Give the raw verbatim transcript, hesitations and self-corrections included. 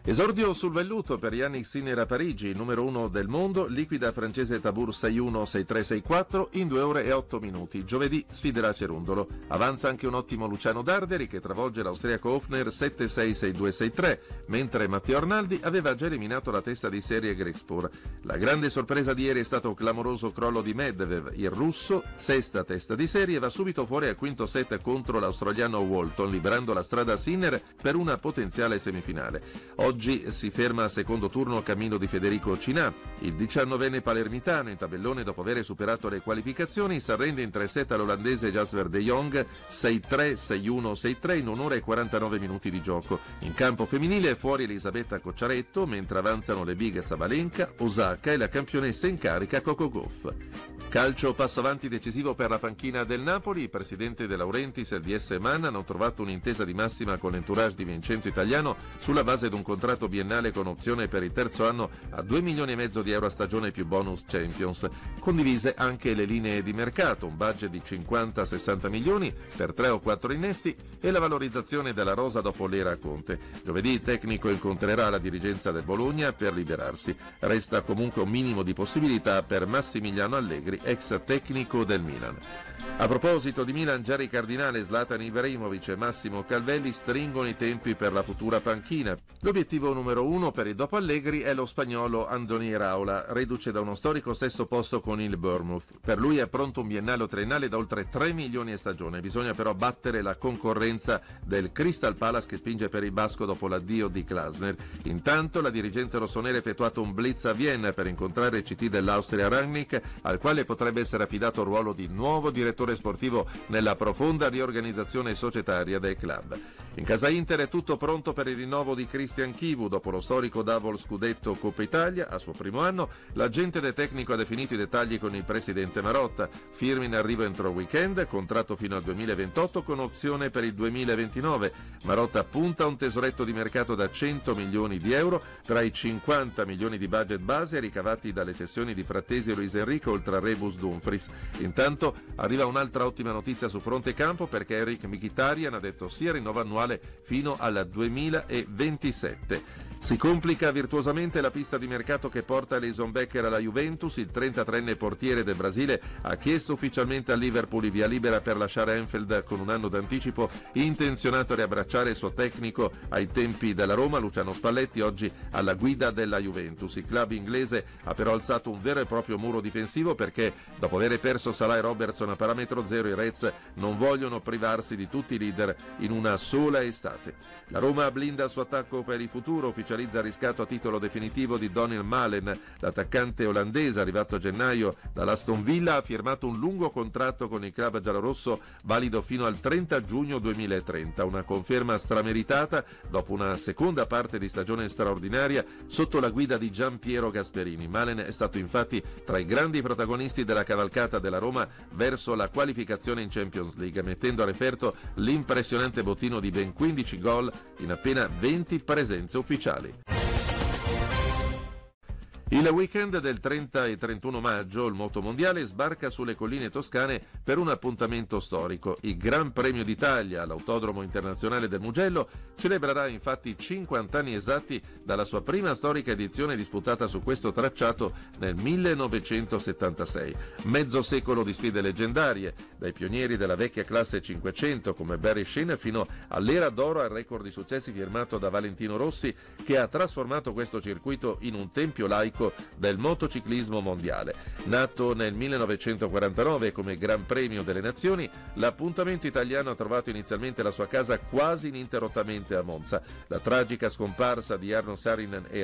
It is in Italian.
Esordio sul velluto per Yannick Sinner a Parigi, numero uno del mondo, liquida francese Tabur sei uno sei tre sei quattro in due ore e otto minuti. Giovedì sfiderà Cerundolo. Avanza anche un ottimo Luciano Darderi che travolge l'austriaco Hofner sette sei sei due sei tre, mentre Matteo Arnaldi aveva già eliminato la testa di serie Grigspor. La grande sorpresa di ieri è stato un clamoroso crollo di Medvedev. Il russo, sesta testa di serie, va subito fuori al quinto set contro l'australiano Walton, liberando la strada a Sinner per una potenziale semifinale. Oggi si ferma al secondo turno a cammino di Federico Cinà. Il diciannovenne palermitano in tabellone, dopo aver superato le qualificazioni, si arrende in tre set all'olandese Jasper de Jong sei tre sei uno sei tre in un'ora e quarantanove minuti di gioco. In campo femminile è fuori Elisabetta Cocciaretto, mentre avanzano le big Sabalenka, Osaka e la campionessa in carica Coco Gauff. Calcio, passo avanti decisivo per la panchina del Napoli. Il presidente De Laurentiis e il D S Man hanno trovato un'intesa di massima con l'entourage di Vincenzo Italiano sulla base di un contratto biennale con opzione per il terzo anno a due milioni e mezzo di euro a stagione più bonus Champions. Condivise anche le linee di mercato, un budget di cinquanta sessanta milioni per tre o quattro innesti e la valorizzazione della rosa dopo l'era Conte. Giovedì il tecnico incontrerà la dirigenza del Bologna per liberarsi. Resta comunque un minimo di possibilità per Massimiliano Allegri, ex tecnico del Milan. A proposito di Milan, Jerry Cardinale, Zlatan Ibrahimovic e Massimo Calvelli stringono i tempi per la futura panchina. L'obiettivo numero uno per il dopo Allegri è lo spagnolo Andoni Iraola, reduce da uno storico sesto posto con il Bournemouth. Per lui è pronto un biennale o triennale da oltre tre milioni a stagione. Bisogna però battere la concorrenza del Crystal Palace che spinge per il basco dopo l'addio di Glasner. Intanto la dirigenza rossonera ha effettuato un blitz a Vienna per incontrare il C T dell'Austria Rangnick, al quale potrebbe essere affidato il ruolo di nuovo direttore sportivo nella profonda riorganizzazione societaria del club. In casa Inter è tutto pronto per il rinnovo di Christian Chivu dopo lo storico double scudetto Coppa Italia. A suo primo anno l'agente del tecnico ha definito i dettagli con il presidente Marotta. Firma in arrivo entro il weekend, contratto fino al duemilaventotto con opzione per il duemilaventinove. Marotta punta a un tesoretto di mercato da cento milioni di euro tra i cinquanta milioni di budget base ricavati dalle cessioni di Frattesi e Luis Enrico oltre a Rebus Dumfries. Intanto arriva un'altra ottima notizia su fronte campo perché Eric Mkhitaryan ha detto sia rinnovo annuale fino al duemilaventisette. Si complica virtuosamente la pista di mercato che porta Alisson Becker alla Juventus. Il trentatreenne portiere del Brasile ha chiesto ufficialmente al Liverpool via libera per lasciare Anfield con un anno d'anticipo, intenzionato a riabbracciare il suo tecnico ai tempi della Roma, Luciano Spalletti, oggi alla guida della Juventus. Il club inglese ha però alzato un vero e proprio muro difensivo perché dopo aver perso Salah e Robertson a parametro zero i Reds non vogliono privarsi di tutti i leader in una sola estate. La Roma blinda il suo attacco per il futuro, ufficialmente ufficializza il riscatto a titolo definitivo di Daniel Malen. L'attaccante olandese, arrivato a gennaio dall'Aston Villa, ha firmato un lungo contratto con il club giallorosso valido fino al trenta giugno duemilatrenta, una conferma strameritata dopo una seconda parte di stagione straordinaria sotto la guida di Gianpiero Gasperini. Malen è stato infatti tra i grandi protagonisti della cavalcata della Roma verso la qualificazione in Champions League, mettendo a referto l'impressionante bottino di ben quindici gol in appena venti presenze ufficiali. Il weekend del trenta e trentuno maggio il motomondiale sbarca sulle colline toscane per un appuntamento storico. Il Gran Premio d'Italia all'Autodromo Internazionale del Mugello celebrerà infatti cinquanta anni esatti dalla sua prima storica edizione disputata su questo tracciato nel millenovecentosettantasei. Mezzo secolo di sfide leggendarie, dai pionieri della vecchia classe cinquecento come Barry Sheene fino all'era d'oro al record di successi firmato da Valentino Rossi, che ha trasformato questo circuito in un tempio laico del motociclismo mondiale. Nato nel millenovecentoquarantanove come Gran Premio delle Nazioni, l'appuntamento italiano ha trovato inizialmente la sua casa quasi ininterrottamente a Monza. La tragica scomparsa di Arno Saarinen e